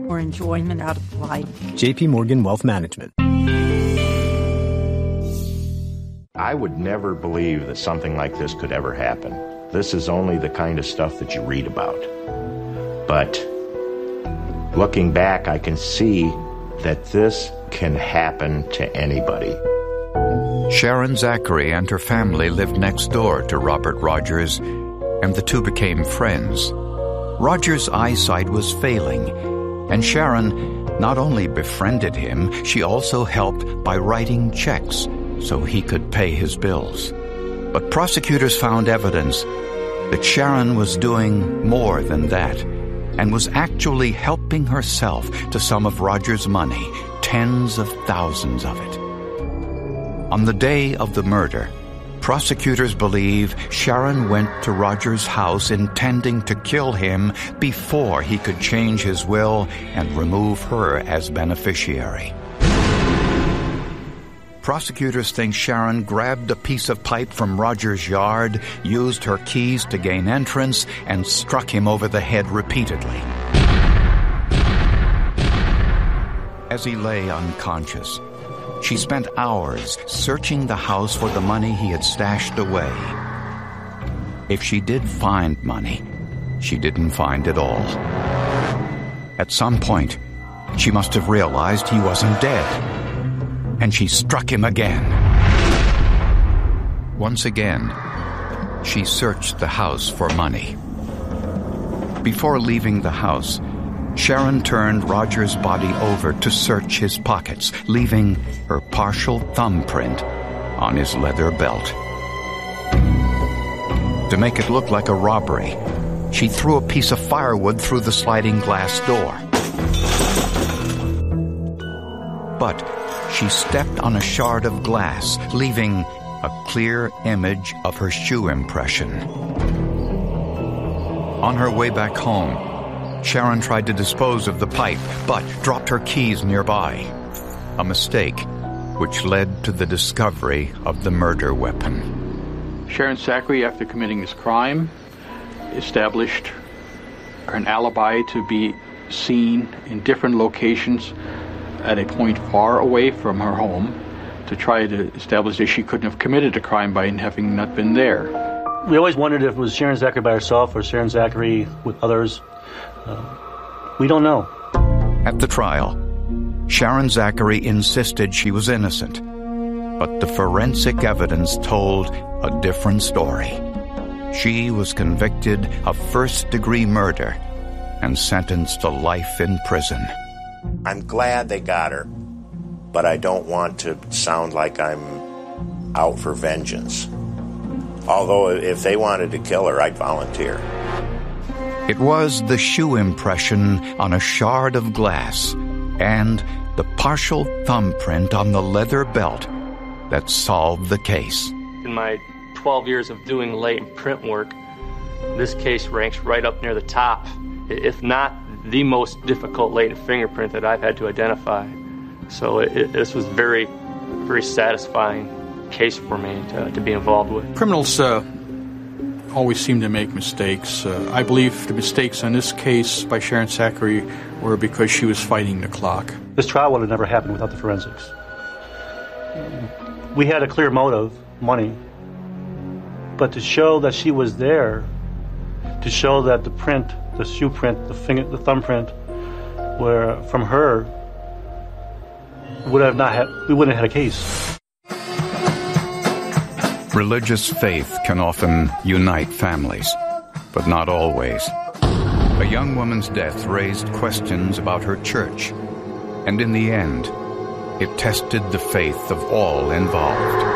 or enjoyment out of life. JP Morgan Wealth Management. I would never believe that something like this could ever happen. This is only the kind of stuff that you read about. But looking back, I can see that this can happen to anybody. Sharon Zachary and her family lived next door to Robert Rogers, and the two became friends. Rogers' eyesight was failing, and Sharon not only befriended him, she also helped by writing checks so he could pay his bills. But prosecutors found evidence that Sharon was doing more than that and was actually helping herself to some of Rogers' money, tens of thousands of it. On the day of the murder, prosecutors believe Sharon went to Rogers' house intending to kill him before he could change his will and remove her as beneficiary. Prosecutors think Sharon grabbed a piece of pipe from Rogers' yard, used her keys to gain entrance, and struck him over the head repeatedly. As he lay unconscious, she spent hours searching the house for the money he had stashed away. If she did find money, she didn't find it all. At some point, she must have realized he wasn't dead, and she struck him again. Once again, she searched the house for money. Before leaving the house, Sharon turned Rogers' body over to search his pockets, leaving her partial thumbprint on his leather belt. To make it look like a robbery, she threw a piece of firewood through the sliding glass door. But she stepped on a shard of glass, leaving a clear image of her shoe impression. On her way back home, Sharon tried to dispose of the pipe, but dropped her keys nearby. A mistake which led to the discovery of the murder weapon. Sharon Zachary, after committing this crime, established an alibi to be seen in different locations at a point far away from her home to try to establish that she couldn't have committed a crime by having not been there. We always wondered if it was Sharon Zachary by herself or Sharon Zachary with others. We don't know. At the trial, Sharon Zachary insisted she was innocent, but the forensic evidence told a different story. She was convicted of first-degree murder and sentenced to life in prison. I'm glad they got her, but I don't want to sound like I'm out for vengeance. Although if they wanted to kill her, I'd volunteer. It was the shoe impression on a shard of glass and the partial thumbprint on the leather belt that solved the case. In my 12 years of doing latent print work, this case ranks right up near the top, if not the most difficult latent fingerprint that I've had to identify. So this was very, very satisfying case for me to be involved with. Criminals always seem to make mistakes. I believe the mistakes on this case by Sharon Zachary were because she was fighting the clock. This trial would have never happened without the forensics. We had a clear motive, money, but to show that she was there, to show that the print, the shoe print, the thumbprint were from her, we wouldn't have had a case. Religious faith can often unite families, but not always. A young woman's death raised questions about her church, and in the end, it tested the faith of all involved.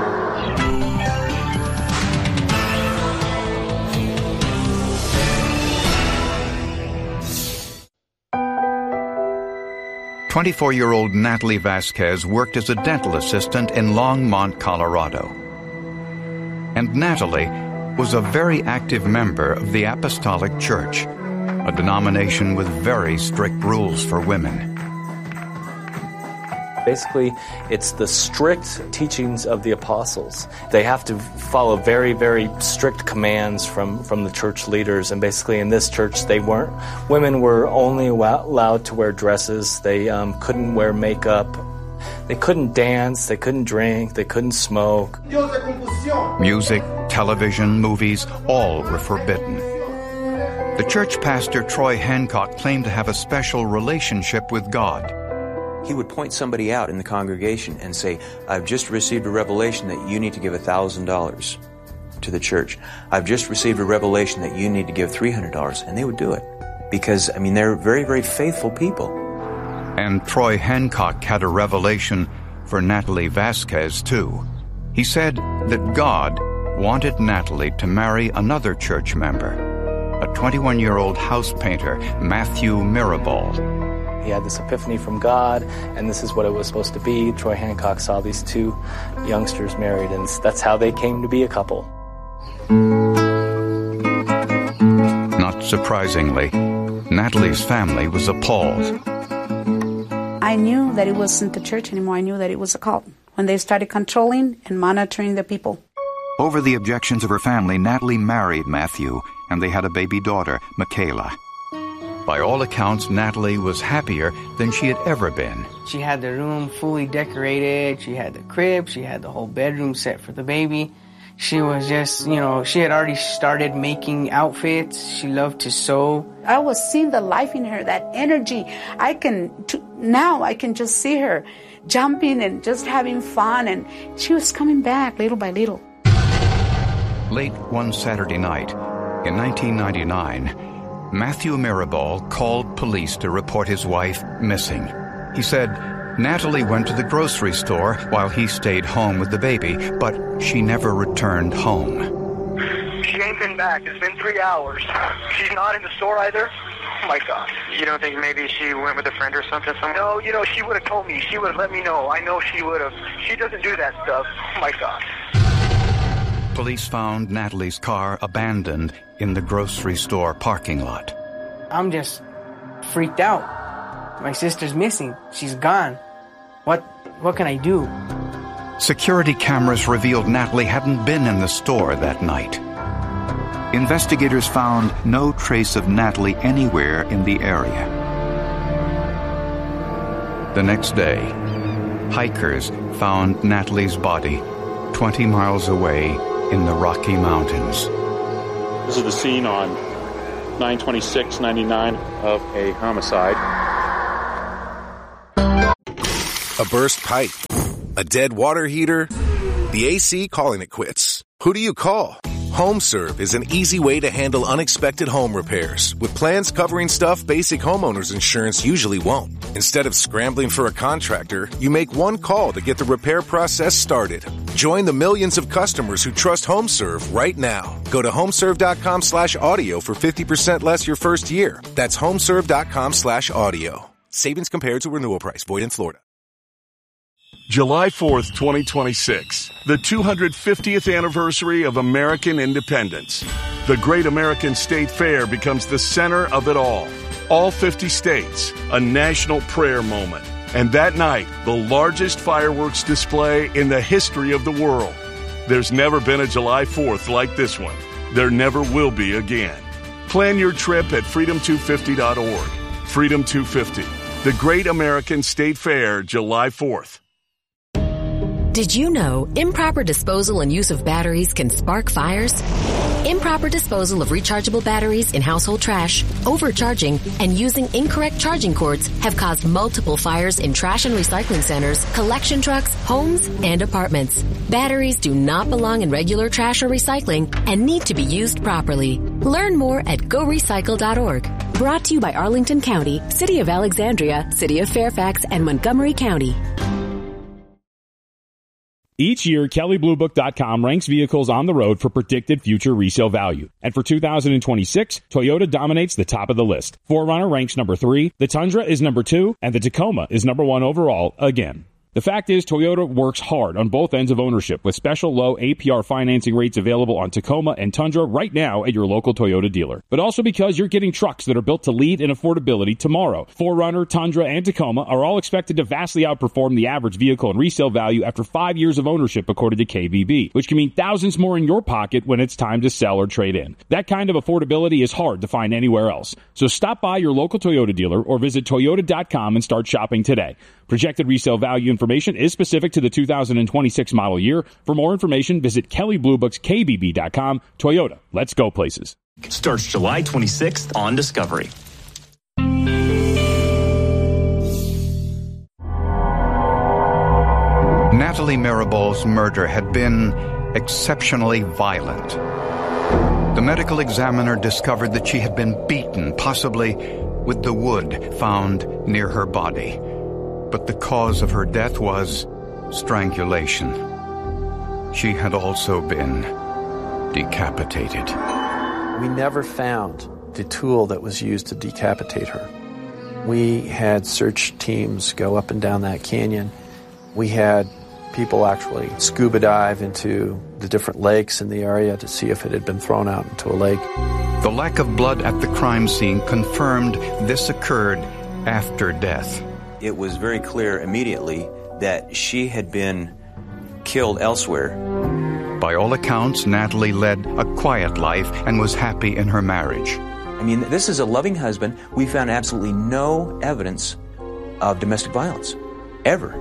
"24-year-old Natalie Vasquez worked as a dental assistant in Longmont, Colorado. And Natalie was a very active member of the Apostolic Church, a denomination with very strict rules for women. Basically, it's the strict teachings of the apostles. They have to follow very, very strict commands from the church leaders. And basically, in this church, women were only allowed to wear dresses. They couldn't wear makeup. They couldn't dance. They couldn't drink. They couldn't smoke. Music, television, movies, all were forbidden. The church pastor, Troy Hancock, claimed to have a special relationship with God. He would point somebody out in the congregation and say, I've just received a revelation that you need to give $1,000 to the church. I've just received a revelation that you need to give $300. And they would do it. Because, they're very, very faithful people. And Troy Hancock had a revelation for Natalie Vasquez, too. He said that God wanted Natalie to marry another church member, a 21-year-old house painter, Matthew Mirabal. He had this epiphany from God, and this is what it was supposed to be. Troy Hancock saw these two youngsters married, and that's how they came to be a couple. Not surprisingly, Natalie's family was appalled. I knew that it wasn't the church anymore. I knew that it was a cult when they started controlling and monitoring the people. Over the objections of her family, Natalie married Matthew, and they had a baby daughter, Michaela. By all accounts, Natalie was happier than she had ever been. She had the room fully decorated. She had the crib. She had the whole bedroom set for the baby. She was just, she had already started making outfits. She loved to sew. I was seeing the life in her, that energy. Now I can just see her jumping and just having fun, and she was coming back little by little. Late one Saturday night in 1999, Matthew Mirabal called police to report his wife missing. He said Natalie went to the grocery store while he stayed home with the baby, but she never returned home. She ain't been back. It's been 3 hours. She's not in the store either. Oh, my God. You don't think maybe she went with a friend or something? No, she would have told me. She would have let me know. I know she would have. She doesn't do that stuff. Oh, my God. Police found Natalie's car abandoned in the grocery store parking lot. I'm just freaked out. My sister's missing. She's gone. What can I do? Security cameras revealed Natalie hadn't been in the store that night. Investigators found no trace of Natalie anywhere in the area. The next day, hikers found Natalie's body 20 miles away in the Rocky Mountains. This is the scene on 9/26/99 of a homicide. A burst pipe, a dead water heater, the AC calling it quits. Who do you call? HomeServe is an easy way to handle unexpected home repairs with plans covering stuff basic homeowners insurance usually won't. Instead of scrambling for a contractor, you make one call to get the repair process started. Join the millions of customers who trust HomeServe right now. Go to homeserve.com/audio for 50% less your first year. That's homeserve.com/audio. Savings compared to renewal price. Void in Florida. July 4th, 2026, the 250th anniversary of American independence. The Great American State Fair becomes the center of it all. All 50 states, a national prayer moment. And that night, the largest fireworks display in the history of the world. There's never been a July 4th like this one. There never will be again. Plan your trip at freedom250.org. Freedom 250, the Great American State Fair, July 4th. Did you know improper disposal and use of batteries can spark fires? Improper disposal of rechargeable batteries in household trash, overcharging, and using incorrect charging cords have caused multiple fires in trash and recycling centers, collection trucks, homes, and apartments. Batteries do not belong in regular trash or recycling and need to be used properly. Learn more at gorecycle.org. Brought to you by Arlington County, City of Alexandria, City of Fairfax, and Montgomery County. Each year, KellyBlueBook.com ranks vehicles on the road for predicted future resale value. And for 2026, Toyota dominates the top of the list. 4Runner ranks number 3, the Tundra is number 2, and the Tacoma is number 1 overall again. The fact is, Toyota works hard on both ends of ownership with special low APR financing rates available on Tacoma and Tundra right now at your local Toyota dealer. But also because you're getting trucks that are built to lead in affordability tomorrow. 4Runner, Tundra, and Tacoma are all expected to vastly outperform the average vehicle and resale value after 5 years of ownership, according to KBB, which can mean thousands more in your pocket when it's time to sell or trade in. That kind of affordability is hard to find anywhere else. So stop by your local Toyota dealer or visit Toyota.com and start shopping today. Projected resale value information is specific to the 2026 model year. For more information, visit KellyBlueBooksKBB.com. Toyota, let's go places. Starts July 26th on Discovery. Natalie Mirabal's murder had been exceptionally violent. The medical examiner discovered that she had been beaten, possibly with the wood found near her body. But the cause of her death was strangulation. She had also been decapitated. We never found the tool that was used to decapitate her. We had search teams go up and down that canyon. We had people actually scuba dive into the different lakes in the area to see if it had been thrown out into a lake. The lack of blood at the crime scene confirmed this occurred after death. It was very clear immediately that she had been killed elsewhere. By all accounts, Natalie led a quiet life and was happy in her marriage. I mean, this is a loving husband. We found absolutely no evidence of domestic violence, ever.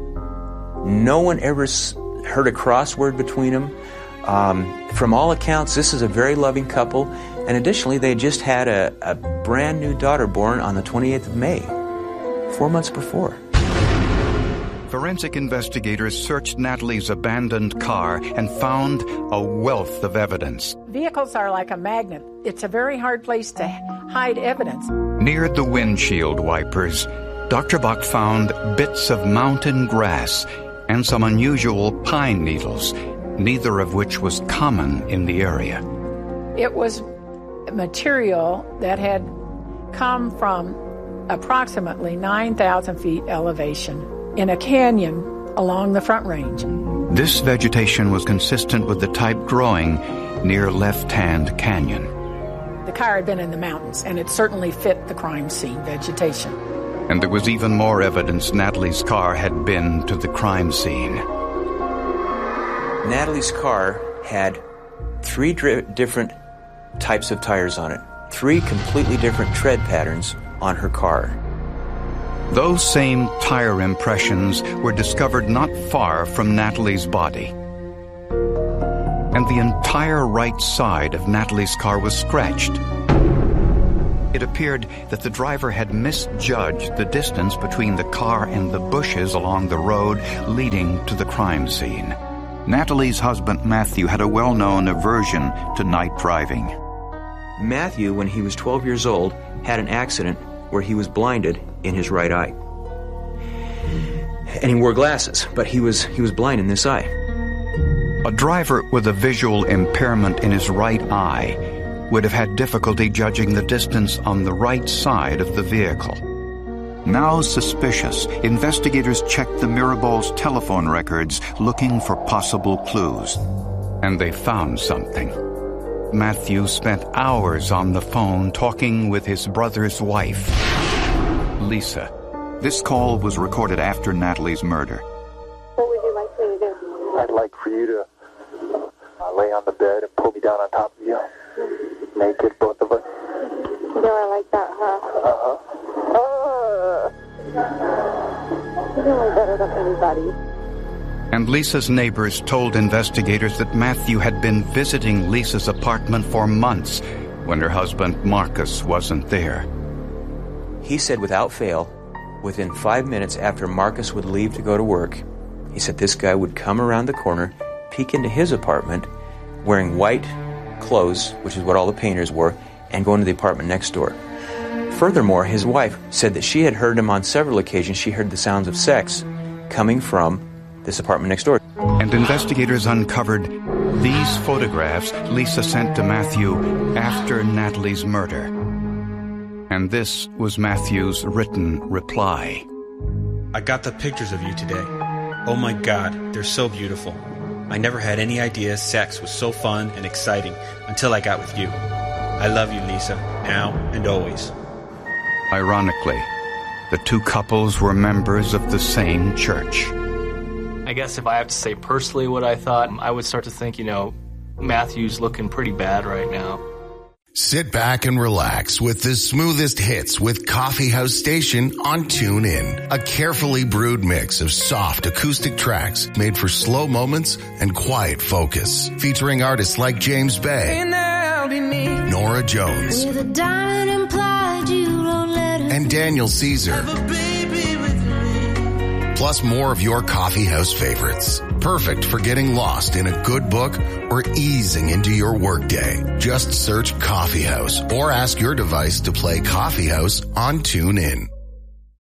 No one ever heard a crossword between them. From all accounts, this is a very loving couple. And additionally, they just had a brand new daughter born on the 28th of May. 4 months before. Forensic investigators searched Natalie's abandoned car and found a wealth of evidence. Vehicles are like a magnet. It's a very hard place to hide evidence. Near the windshield wipers, Dr. Buck found bits of mountain grass and some unusual pine needles, neither of which was common in the area. It was material that had come from approximately 9,000 feet elevation in a canyon along the Front Range. This vegetation was consistent with the type growing near Left Hand Canyon. The car had been in the mountains, and it certainly fit the crime scene vegetation. And there was even more evidence Natalie's car had been to the crime scene. Natalie's car had 3 different types of tires on it, 3 completely different tread patterns on her car. Those same tire impressions were discovered not far from Natalie's body. And the entire right side of Natalie's car was scratched. It appeared that the driver had misjudged the distance between the car and the bushes along the road leading to the crime scene. Natalie's husband, Matthew, had a well-known aversion to night driving. Matthew, when he was 12 years old, had an accident where he was blinded in his right eye. And he wore glasses, but he was blind in this eye. A driver with a visual impairment in his right eye would have had difficulty judging the distance on the right side of the vehicle. Now suspicious, investigators checked the Mirabals' telephone records looking for possible clues. And they found something. Matthew spent hours on the phone talking with his brother's wife, Lisa. This call was recorded after Natalie's murder. What would you like me to do? I'd like for you to lay on the bed and pull me down on top of you. Naked, both of us. You know I like that, huh? You're doing better than anybody. And Lisa's neighbors told investigators that Matthew had been visiting Lisa's apartment for months when her husband Marcus wasn't there. He said without fail, within 5 minutes after Marcus would leave to go to work, he said this guy would come around the corner, peek into his apartment, wearing white clothes, which is what all the painters wore, and go into the apartment next door. Furthermore, his wife said that she had heard him on several occasions. She heard the sounds of sex coming from this apartment next door. And investigators uncovered these photographs Lisa sent to Matthew after Natalie's murder. And this was Matthew's written reply. I got the pictures of you today. Oh my God, they're so beautiful. I never had any idea sex was so fun and exciting until I got with you. I love you, Lisa, now and always. Ironically, the two couples were members of the same church. I guess if I have to say personally what I thought, I would start to think, Matthew's looking pretty bad right now. Sit back and relax with the smoothest hits with Coffee House Station on TuneIn. A carefully brewed mix of soft acoustic tracks made for slow moments and quiet focus. Featuring artists like James Bay, Nora Jones, and Daniel Caesar. Plus more of your coffee house favorites. Perfect for getting lost in a good book or easing into your workday. Just search Coffee House or ask your device to play Coffee House on TuneIn.